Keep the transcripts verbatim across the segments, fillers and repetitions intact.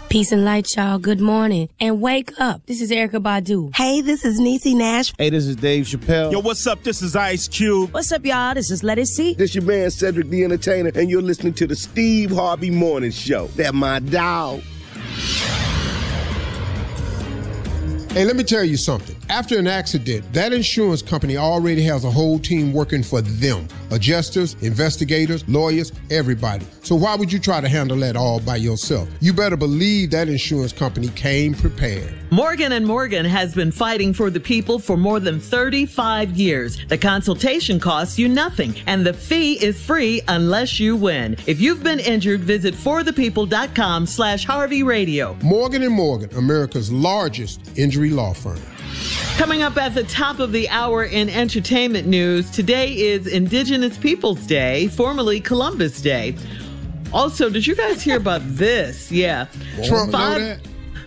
Peace and light, y'all. Good morning. And wake up. This is Erykah Badu. Hey, this is Niecy Nash. Hey, this is Dave Chappelle. Yo, what's up? This is Ice Cube. What's up, y'all? This is Let It See. This your man, Cedric the Entertainer, and you're listening to the Steve Harvey Morning Show. That my dog. Hey, let me tell you something. After an accident, that insurance company already has a whole team working for them. Adjusters, investigators, lawyers, everybody. So why would you try to handle that all by yourself? You better believe that insurance company came prepared. Morgan and Morgan has been fighting for the people for more than thirty-five years. The consultation costs you nothing, and the fee is free unless you win. If you've been injured, visit forthepeople.com slash Harvey Radio. Morgan and Morgan, America's largest injury law firm. Coming up at the top of the hour in entertainment news, today is Indigenous Peoples Day, formerly Columbus Day. Also, did you guys hear about this? Yeah. Trump Five, know that?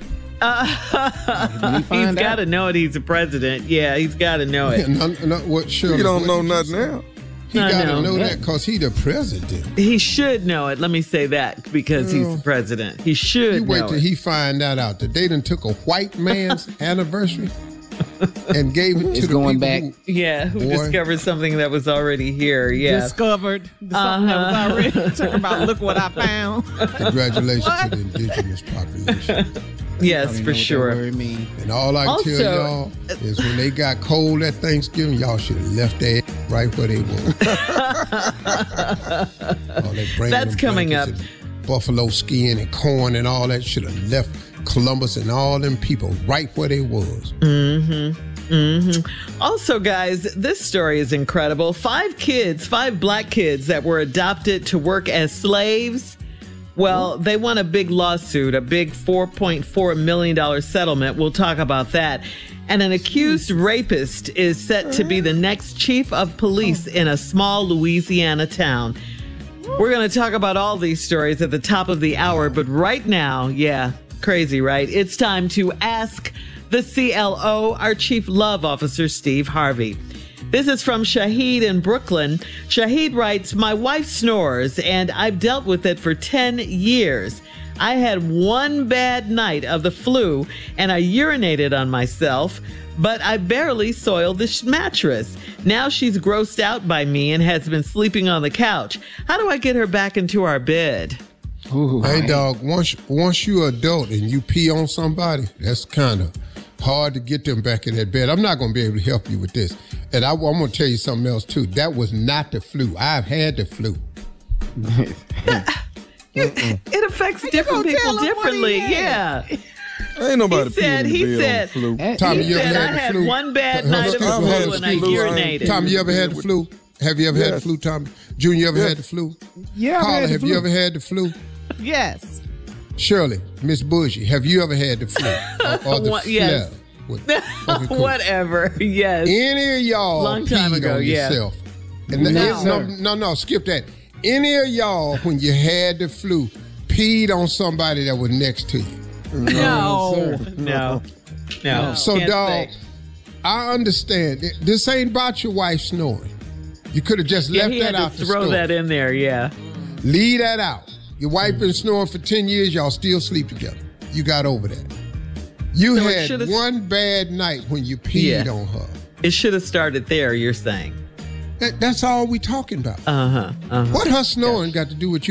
Uh, he's got to know it. He's the president. Yeah, he's got to know it. no, no, what, Shirley, You don't what know you nothing say? now. He I got to know. know that because he the president. He should know it. Let me say that because he's the president. He should You wait know till it. he find that out. That they done took a white man's anniversary and gave it to It's the going people back. who, Yeah, who Boy. discovered something that was already here. Yeah. Discovered something that was already talking about, look what I found. congratulations to the indigenous population. Yes, for sure. And all I can Also- tell y'all is when they got cold at Thanksgiving, y'all should have left their ass right where they were. All that bringing That's them coming up. blankets and buffalo skin and corn and all that should have left Columbus and all them people right where they was. Mm-hmm. Mm-hmm. Also, guys, this story is incredible. Five kids, five black kids that were adopted to work as slaves. Well, they won a big lawsuit, a big four point four million dollars settlement. We'll talk about that. And an accused rapist is set to be the next chief of police in a small Louisiana town. We're going to talk about all these stories at the top of the hour, but right now, yeah, crazy, right? It's time to ask the C L O, our Chief Love Officer, Steve Harvey. This is from Shahid in Brooklyn. Shahid writes, my wife snores, and I've dealt with it for ten years. I had one bad night of the flu, and I urinated on myself, but I barely soiled the sh- mattress. Now she's grossed out by me and has been sleeping on the couch. How do I get her back into our bed? Ooh, Hey, right. dog, once once you're adult and you pee on somebody, that's kind of hard to get them back in that bed. I'm not going to be able to help you with this. And I, I'm going to tell you something else, too. That was not the flu. I've had the flu. It affects different gonna people tell 'em what he differently. had? Yeah. Ain't nobody He said- peeing in he the bed said- on the flu. Hey, Tommy, He you ever said, had I the had flu? one bad Hold on, night of excuse the me, hold flu on, and I excuse me. urinated. Tommy, you ever had the flu? Have you ever had the Yes. flu, Tommy? Junior, you ever Yes. had the flu? Yeah, I've Carla, had the have flu. you ever had the flu? Yes. Shirley, Miss Bougie, have you ever had the flu? Or, or the What- yes. flare? What- okay, cool. Whatever. Yes. Any of y'all Long time peed ago, on yeah. yourself? And the- No. no, no, no, skip that. Any of y'all, when you had the flu, peed on somebody that was next to you? No. No. No. So, Can't dog, say. I understand. This ain't about your wife snoring. You could have just Yeah, left he that had out to the throw story. that in there. Yeah. Leave that out. Your wife been snoring for ten years. Y'all still sleep together. You got over that. You So it had should've- one bad night when you peed Yeah. on her. It should have started there, you're saying. That, that's all we talking about. Uh huh. Uh huh. What her snoring got to do with you